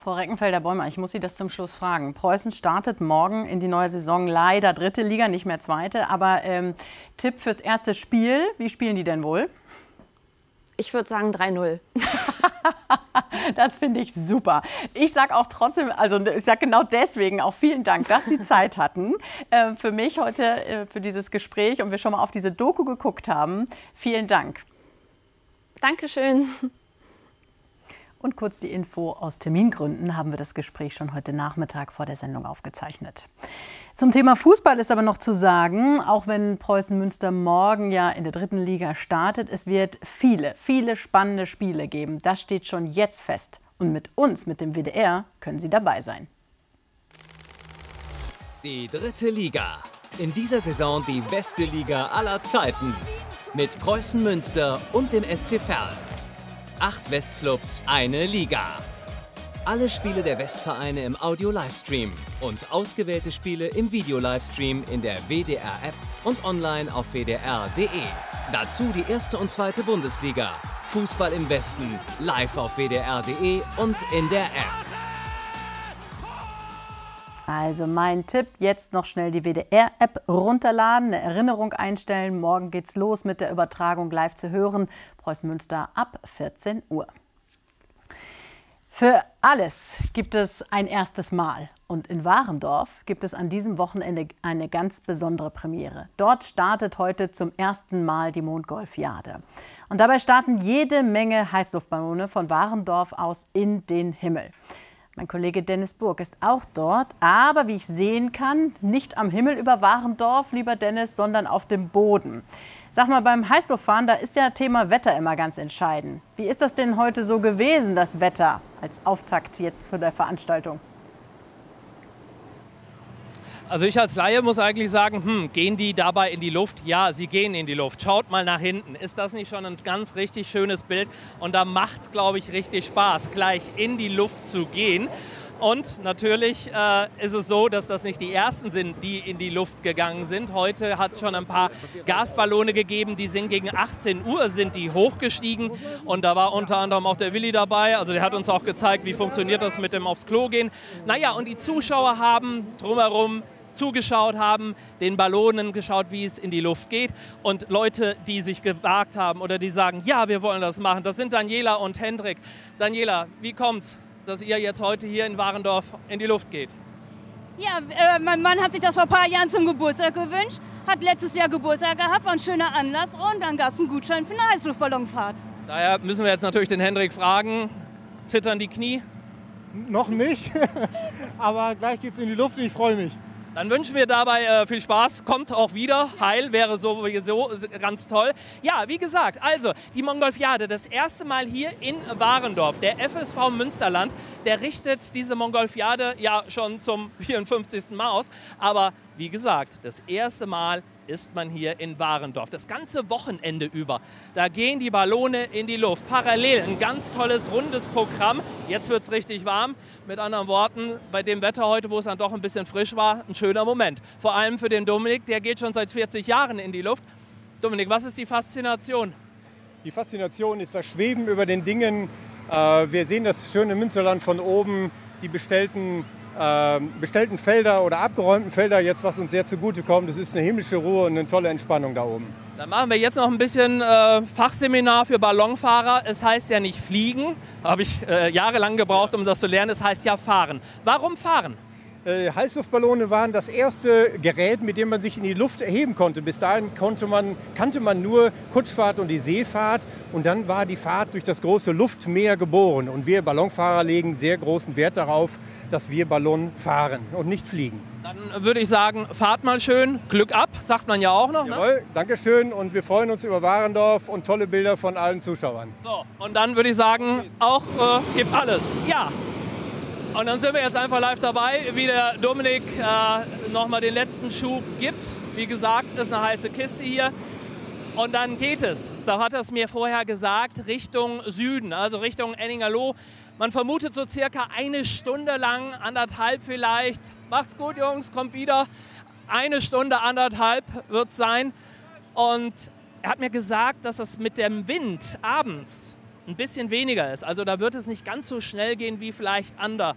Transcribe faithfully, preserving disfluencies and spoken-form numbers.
Frau Reckenfelder-Bäumer, ich muss Sie das zum Schluss fragen. Preußen startet morgen in die neue Saison, leider dritte Liga, nicht mehr zweite. Aber ähm, Tipp fürs erste Spiel, wie spielen die denn wohl? Ich würde sagen drei null. Das finde ich super. Ich sage auch trotzdem, also ich sage genau deswegen auch vielen Dank, dass Sie Zeit hatten äh, für mich heute, äh, für dieses Gespräch und wir schon mal auf diese Doku geguckt haben. Vielen Dank. Dankeschön. Und kurz die Info: Aus Termingründen haben wir das Gespräch schon heute Nachmittag vor der Sendung aufgezeichnet. Zum Thema Fußball ist aber noch zu sagen, auch wenn Preußen Münster morgen ja in der dritten Liga startet, es wird viele, viele spannende Spiele geben. Das steht schon jetzt fest. Und mit uns, mit dem W D R, können Sie dabei sein. Die dritte Liga. In dieser Saison die beste Liga aller Zeiten. Mit Preußen Münster und dem S C Verl. Acht Westclubs, eine Liga. Alle Spiele der Westvereine im Audio-Livestream und ausgewählte Spiele im Video-Livestream in der W D R-App und online auf w d r punkt d e. Dazu die erste und zweite Bundesliga. Fußball im Westen, live auf w d r punkt d e und in der App. Also mein Tipp, jetzt noch schnell die W D R-App runterladen, eine Erinnerung einstellen. Morgen geht's los mit der Übertragung live zu hören. Preußen Münster ab vierzehn Uhr. Für alles gibt es ein erstes Mal. Und in Warendorf gibt es an diesem Wochenende eine ganz besondere Premiere. Dort startet heute zum ersten Mal die Mondgolfiade. Und dabei starten jede Menge Heißluftballone von Warendorf aus in den Himmel. Mein Kollege Dennis Burg ist auch dort, aber wie ich sehen kann, nicht am Himmel über Warendorf, lieber Dennis, sondern auf dem Boden. Sag mal, beim Heißluftfahren, da ist ja Thema Wetter immer ganz entscheidend. Wie ist das denn heute so gewesen, das Wetter, als Auftakt jetzt für die Veranstaltung? Also ich als Laie muss eigentlich sagen, hm, gehen die dabei in die Luft? Ja, sie gehen in die Luft. Schaut mal nach hinten. Ist das nicht schon ein ganz richtig schönes Bild? Und da macht es, glaube ich, richtig Spaß, gleich in die Luft zu gehen. Und natürlich äh, ist es so, dass das nicht die ersten sind, die in die Luft gegangen sind. Heute hat es schon ein paar Gasballone gegeben, die sind gegen achtzehn Uhr sind die hochgestiegen. Und da war unter anderem auch der Willi dabei. Also der hat uns auch gezeigt, wie funktioniert das mit dem aufs Klo gehen. Naja, und die Zuschauer haben drumherum zugeschaut, haben den Ballonen geschaut, wie es in die Luft geht. Und Leute, die sich gewagt haben oder die sagen, ja, wir wollen das machen, das sind Daniela und Hendrik. Daniela, wie kommt's, dass ihr jetzt heute hier in Warendorf in die Luft geht? Ja, äh, mein Mann hat sich das vor ein paar Jahren zum Geburtstag gewünscht, hat letztes Jahr Geburtstag gehabt, war ein schöner Anlass und dann gab es einen Gutschein für eine Heißluftballonfahrt. Daher müssen wir jetzt natürlich den Hendrik fragen, zittern die Knie? Noch nicht, aber gleich geht's in die Luft und ich freue mich. Dann wünschen wir dabei äh, viel Spaß. Kommt auch wieder. Heil wäre sowieso ganz toll. Ja, wie gesagt, also die Mongolfiade, das erste Mal hier in Warendorf. Der F S V Münsterland, der richtet diese Mongolfiade ja schon zum vierundfünfzigsten Mal aus. Aber wie gesagt, das erste Mal ist man hier in Warendorf. Das ganze Wochenende über. Da gehen die Ballone in die Luft. Parallel ein ganz tolles, rundes Programm. Jetzt wird es richtig warm. Mit anderen Worten, bei dem Wetter heute, wo es dann doch ein bisschen frisch war, ein schöner Moment. Vor allem für den Dominik, der geht schon seit vierzig Jahren in die Luft. Dominik, was ist die Faszination? Die Faszination ist das Schweben über den Dingen. Wir sehen das schöne Münsterland von oben, die bestellten bestellten Felder oder abgeräumten Felder, jetzt was uns sehr zugute kommt. Es ist eine himmlische Ruhe und eine tolle Entspannung da oben. Dann machen wir jetzt noch ein bisschen äh, Fachseminar für Ballonfahrer. Es heißt ja nicht fliegen, habe ich äh, jahrelang gebraucht, um das zu lernen. Es heißt ja fahren. Warum fahren? Äh, Heißluftballone waren das erste Gerät, mit dem man sich in die Luft erheben konnte. Bis dahin konnte man, kannte man nur Kutschfahrt und die Seefahrt. Und dann war die Fahrt durch das große Luftmeer geboren. Und wir Ballonfahrer legen sehr großen Wert darauf, dass wir Ballon fahren und nicht fliegen. Dann würde ich sagen, fahrt mal schön, Glück ab, sagt man ja auch noch. Ne? Jawohl, danke schön und wir freuen uns über Warendorf und tolle Bilder von allen Zuschauern. So, und dann würde ich sagen, auch äh, gibt alles. Ja. Und dann sind wir jetzt einfach live dabei, wie der Dominik äh, nochmal den letzten Schub gibt. Wie gesagt, ist eine heiße Kiste hier. Und dann geht es, so hat er es mir vorher gesagt, Richtung Süden, also Richtung Enningerloh. Man vermutet so circa eine Stunde lang, anderthalb vielleicht. Macht's gut, Jungs, kommt wieder. Eine Stunde, anderthalb wird es sein. Und er hat mir gesagt, dass das mit dem Wind abends ein bisschen weniger ist. Also da wird es nicht ganz so schnell gehen wie vielleicht an der